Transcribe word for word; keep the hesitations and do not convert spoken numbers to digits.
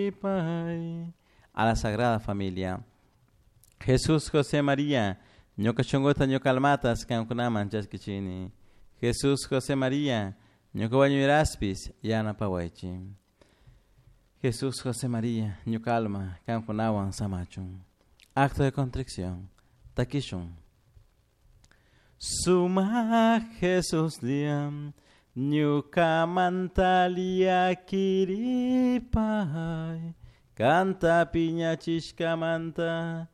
A la Sagrada Familia. Jesús, José, María, ñoka chongota ñoka almatas kankunaman chaskichini. Jesús, José, María, ñoka wañuiraspis yana pawaichi. Jesús, José, María, ñoka alma kankunawan samachun. Acto de contrición. Takishun. Suma Jesús liam, ñuka mantalia kiripai. Canta piña chiscamanta,